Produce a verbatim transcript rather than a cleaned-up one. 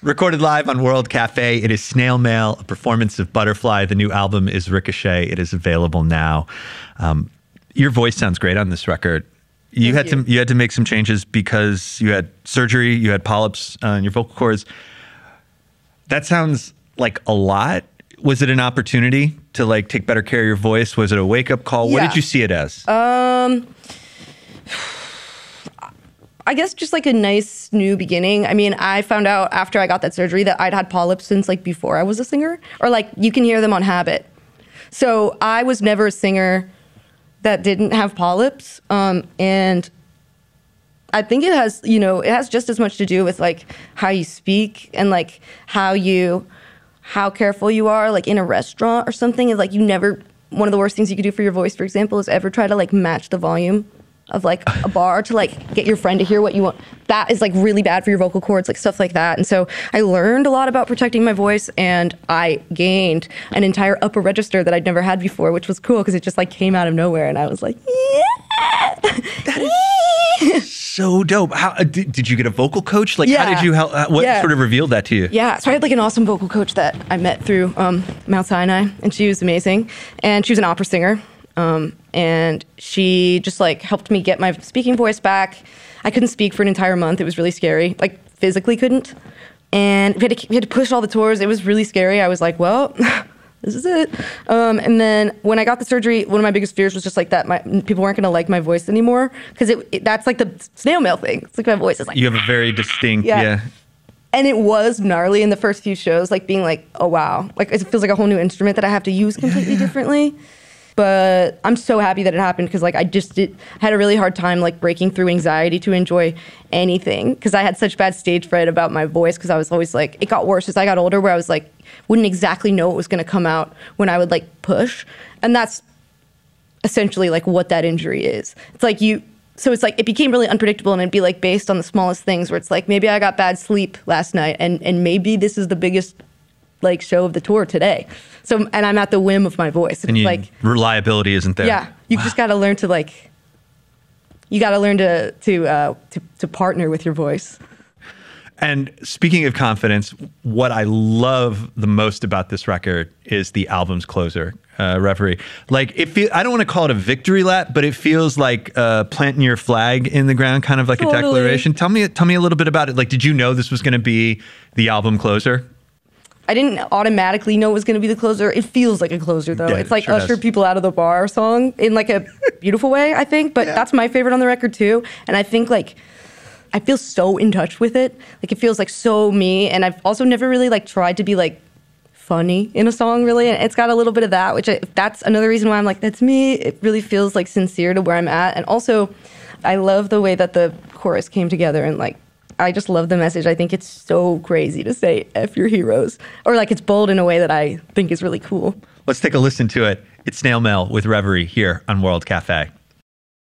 Recorded live on World Cafe, it is Snail Mail, a performance of Butterfly. The new album is Ricochet. It is available now. Um, your voice sounds great on this record. You Thank had you. to you had to make some changes because you had surgery, you had polyps uh, in your vocal cords. That sounds like a lot. Was it an opportunity to like take better care of your voice? Was it a wake up call? What Yeah. did you see it as? Um, I guess just like a nice new beginning. I mean, I found out after I got that surgery that I'd had polyps since like before I was a singer, or like you can hear them on Habit. So I was never a singer that didn't have polyps. Um, and I think it has, you know, it has just as much to do with like how you speak and like how you, how careful you are, like in a restaurant or something. And like you never, one of the worst things you could do for your voice, for example, is ever try to like match the volume of like a bar to like get your friend to hear what you want. That is like really bad for your vocal cords, like stuff like that. And so I learned a lot about protecting my voice, and I gained an entire upper register that I'd never had before, which was cool because it just like came out of nowhere, and I was like, yeah. That is so dope. How uh, did, did you get a vocal coach? Like, how Yeah. did you help? Uh, what Yeah. sort of revealed that to you? Yeah, so I had like an awesome vocal coach that I met through um, Mount Sinai, and she was amazing. And she was an opera singer, um, and she just like helped me get my speaking voice back. I couldn't speak for an entire month. It was really scary, like physically couldn't. And we had to, we had to push all the tours. It was really scary. I was like, well, this is it. Um, and then when I got the surgery, one of my biggest fears was just like that my people weren't going to like my voice anymore, because it, it that's like the snail mail thing. It's like my voice is like, You have a very distinct, Yeah. yeah. and it was gnarly in the first few shows, like being like, oh wow, like it feels like a whole new instrument that I have to use completely differently. But I'm so happy that it happened, because like I just did, had a really hard time like breaking through anxiety to enjoy anything, because I had such bad stage fright about my voice, because I was always like, it got worse as I got older, where I was like, wouldn't exactly know what was going to come out when I would like push. And that's essentially like what that injury is. It's like you, so it's like it became really unpredictable, and it'd be like based on the smallest things, where it's like maybe I got bad sleep last night, and and maybe this is the biggest like show of the tour today. So and I'm at the whim of my voice. It's And you, like reliability isn't there. yeah, you just got to learn to like you got to learn to to uh to to partner with your voice. And speaking of confidence, what I love the most about this record is the album's closer, uh, Reverie. Like, it feel, I don't want to call it a victory lap, but it feels like uh, planting your flag in the ground, kind of like Totally. a declaration. Tell me, tell me a little bit about it. Like, did you know this was going to be the album closer? I didn't automatically know it was going to be the closer. It feels like a closer, though. Yeah, it's like it sure Usher does. People Out of the Bar song in like a beautiful way, I think. But Yeah. that's my favorite on the record, too. And I think like I feel so in touch with it. Like it feels like so me. And I've also never really like tried to be like funny in a song, really. And it's got a little bit of that, which I, that's another reason why I'm like, that's me. It really feels like sincere to where I'm at. And also, I love the way that the chorus came together, and like, I just love the message. I think it's so crazy to say F your heroes, or like it's bold in a way that I think is really cool. Let's take a listen to it. It's Snail Mail with Reverie here on World Cafe.